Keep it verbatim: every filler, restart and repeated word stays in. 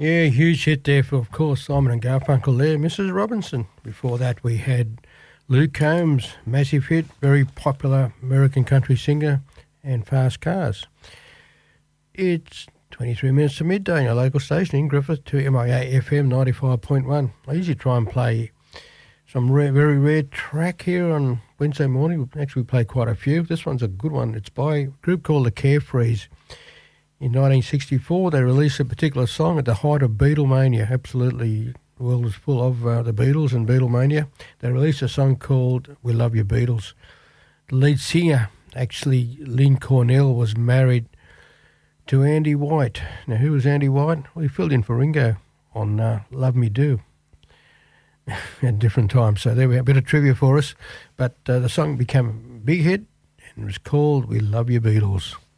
Yeah, huge hit there for, of course, Simon and Garfunkel there. Missus Robinson. Before that, we had Luke Combs, massive hit, very popular American country singer, and Fast Cars. It's twenty-three minutes to midday in a local station in Griffith to M I A F M ninety-five point one. I usually try and play some rare, very rare track here on Wednesday morning. Actually, we play quite a few. This one's a good one. It's by a group called the Carefrees. In nineteen sixty-four, they released a particular song at the height of Beatlemania. Absolutely, the world was full of uh, the Beatles and Beatlemania. They released a song called We Love You Beatles. The lead singer, actually Lynn Cornell, was married to Andy White. Now, who was Andy White? Well, he filled in for Ringo on uh, Love Me Do at different times. So there we have a bit of trivia for us. But uh, the song became a big hit and it was called We Love You Beatles.